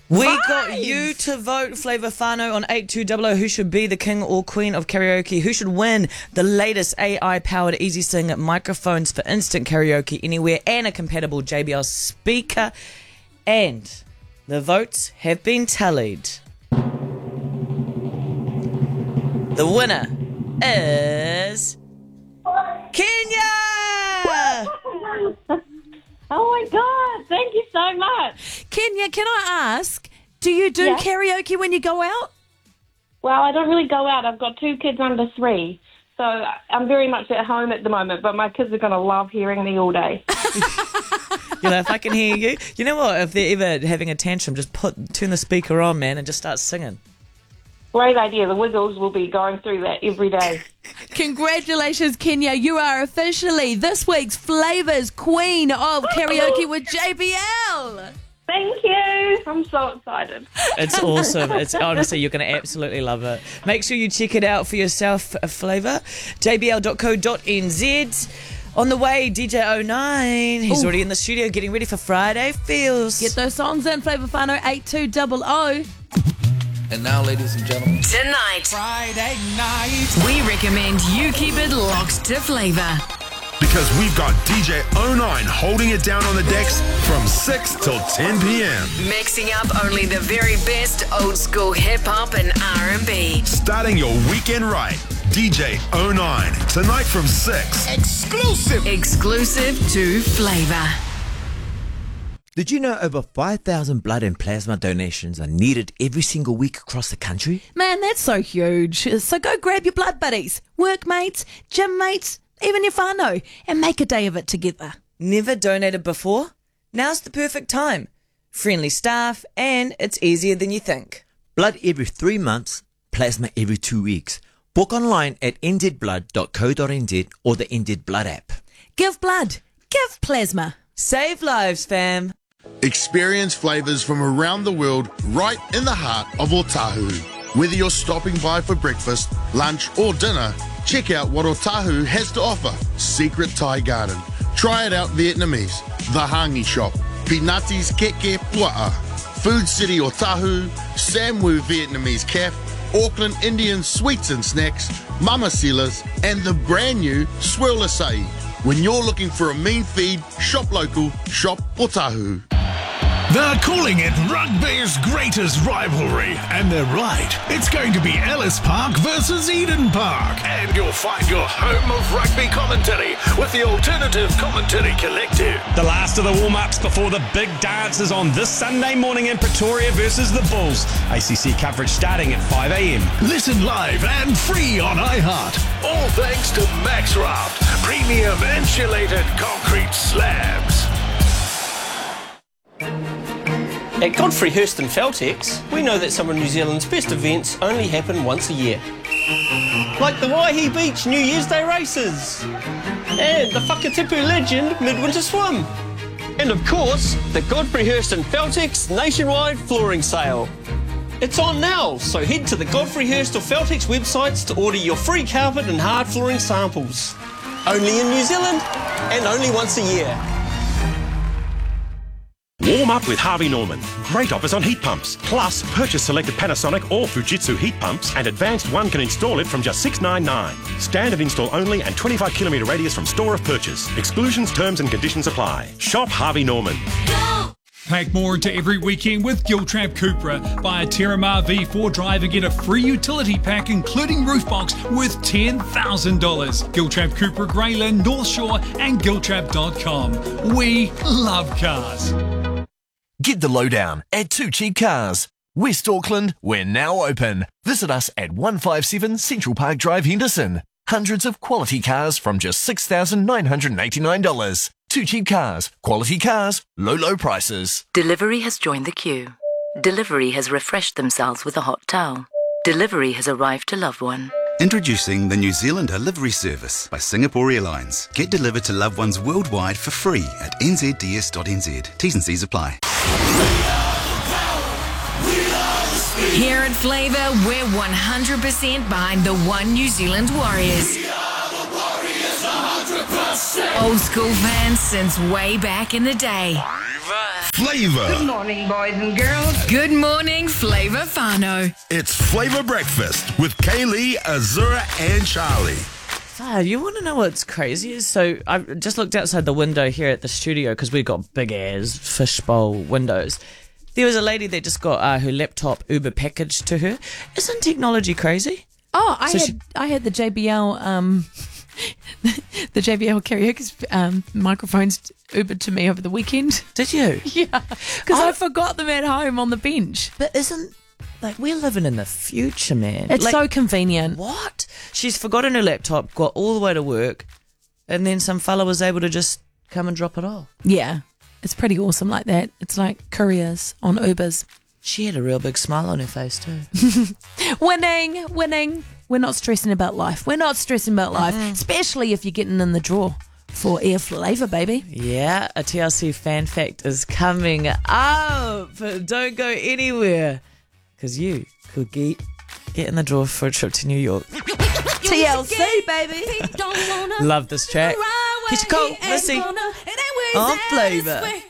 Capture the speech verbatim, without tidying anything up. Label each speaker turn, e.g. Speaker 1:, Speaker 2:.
Speaker 1: We got you to vote, Flava Whānau, on eight two double oh who should be the king or queen of karaoke, who should win the latest A I-powered Easy Sing microphones for instant karaoke anywhere and a compatible J B L speaker. And the votes have been tallied. The winner is Kenya!
Speaker 2: Oh my God, thank you so much.
Speaker 3: Kenya, can I ask, do you do
Speaker 2: Yes.
Speaker 3: karaoke when you go out?
Speaker 2: Well, I don't really go out. I've got two kids under three, so I'm very much at home at the moment, but my kids are going to love hearing me all day.
Speaker 1: You know, if I can hear you, you know what? If they're ever having a tantrum, just put turn the speaker on, man, and just start singing.
Speaker 2: Great idea. The Wiggles will be going through that every day.
Speaker 3: Congratulations, Kenya. You are officially this week's Flava's Queen of Karaoke with J B L.
Speaker 2: Thank you. I'm so excited.
Speaker 1: It's awesome. It's honestly, you're going to absolutely love it. Make sure you check it out for yourself, Flava. j b l dot co dot n z. On the way, D J oh nine. He's
Speaker 3: Ooh.
Speaker 1: already in the studio getting ready for Friday Feels.
Speaker 3: Get those songs in, Flava Whānau, eight two double oh.
Speaker 4: And now, ladies and gentlemen,
Speaker 5: Tonight,
Speaker 6: Friday night.
Speaker 5: we recommend you keep it locked to Flava.
Speaker 7: Because we've got D J oh nine holding it down on the decks from six till ten p.m.
Speaker 5: Mixing up only the very best old school hip hop and R and B.
Speaker 7: Starting your weekend right. D J oh nine, tonight from six.
Speaker 6: Exclusive.
Speaker 5: Exclusive to Flava.
Speaker 8: Did you know over five thousand blood and plasma donations are needed every single week across the country?
Speaker 3: Man, that's so huge. So go grab your blood buddies, workmates, gym mates, even your whānau, and make a day of it together.
Speaker 1: Never donated before? Now's the perfect time. Friendly staff, and it's easier than you think.
Speaker 8: Blood every three months, plasma every two weeks. Book online at n z blood dot co dot n z or the N Z Blood app.
Speaker 3: Give blood. Give plasma.
Speaker 1: Save lives, fam.
Speaker 9: Experience flavours from around the world right in the heart of Otahu. Whether you're stopping by for breakfast, lunch or dinner, check out what Otahu has to offer. Secret Thai Garden. Try it out Vietnamese. The Hangi Shop. Pinati's Keke Pua'a. Food City Otahu. Samwu Vietnamese Cafe. Auckland Indian Sweets and Snacks. Mama Sila's. And the brand new Swirl Acai. When you're looking for a mean feed, shop local, shop Otahu.
Speaker 10: They're calling it rugby's greatest rivalry, and they're right. It's going to be Ellis Park versus Eden Park, and you'll find your home of rugby commentary with the Alternative Commentary Collective.
Speaker 11: The last of the warm-ups before the big dance is on this Sunday morning in Pretoria versus the Bulls. A C C coverage starting at five a.m.
Speaker 10: Listen live and free on iHeart. All thanks to MaxRaft, premium insulated concrete slabs.
Speaker 12: At Godfrey Hurston Feltex, we know that some of New Zealand's best events only happen once a year. Like the Waihi Beach New Year's Day races, and the Whakatipu Legend Midwinter Swim. And of course, the Godfrey Hurston Feltex nationwide flooring sale. It's on now, so head to the Godfrey Hurston Feltex websites to order your free carpet and hard flooring samples. Only in New Zealand, and only once a year.
Speaker 13: Warm up with Harvey Norman. Great offers on heat pumps. Plus, purchase selected Panasonic or Fujitsu heat pumps and Advanced One can install it from just six hundred ninety-nine dollars. Standard install only and twenty-five kilometre radius from store of purchase. Exclusions, terms and conditions apply. Shop Harvey Norman.
Speaker 14: Pack more into every weekend with Giltrap Cupra. Buy a Terramar V four drive and get a free utility pack including roof box worth ten thousand dollars. Giltrap Cupra, Greyland, North Shore and giltrap dot com. We love cars.
Speaker 15: Get the lowdown at Two Cheap Cars. West Auckland, we're now open. Visit us at one fifty-seven Central Park Drive, Henderson. Hundreds of quality cars from just six thousand nine hundred eighty-nine dollars. Two Cheap Cars. Quality cars, low, low prices.
Speaker 16: Delivery has joined the queue. Delivery has refreshed themselves with a hot towel. Delivery has arrived to loved one.
Speaker 17: Introducing the New Zealand Delivery Service by Singapore Airlines. Get delivered to loved ones worldwide for free at n z d s dot n z. T's and C's apply.
Speaker 5: Here at Flava, we're one hundred percent behind the One New Zealand Warriors. Old school fans since way back in the day.
Speaker 10: Flava
Speaker 7: Flavour.
Speaker 5: Good morning, boys and girls. Good morning, Flavour Fano.
Speaker 7: It's Flavour Breakfast with Kaylee, Azura, and Charlie.
Speaker 1: Ah, you want to know what's crazy? Is so I just looked outside the window here at the studio because we've got big ass fishbowl windows. There was a lady that just got uh, her laptop Uber packaged to her. Isn't technology crazy?
Speaker 3: Oh, I
Speaker 1: So
Speaker 3: had
Speaker 1: she-
Speaker 3: I had the J B L um the J B L karaoke um, microphones Ubered to me over the weekend.
Speaker 1: Did you?
Speaker 3: Yeah, because I forgot them at home on the bench.
Speaker 1: But isn't like we're living in the future, man?
Speaker 3: It's
Speaker 1: Like,
Speaker 3: so convenient.
Speaker 1: What? She's forgotten her laptop, got all the way to work, and then some fella was able to just come and drop it off.
Speaker 3: Yeah, it's pretty awesome like that. It's like couriers on Ubers.
Speaker 1: She had a real big smile on her face too.
Speaker 3: Winning, winning. We're not stressing about life. We're not stressing about life,
Speaker 1: Mm-hmm.
Speaker 3: especially if you're getting in the draw for Air Flavour, baby.
Speaker 1: Yeah, a T L C fan fact is coming up. Don't go anywhere, because you could get, get in the draw for a trip to New York.
Speaker 3: T L C, baby.
Speaker 1: Love this track. Keisha Cole, Missy, on Flavour.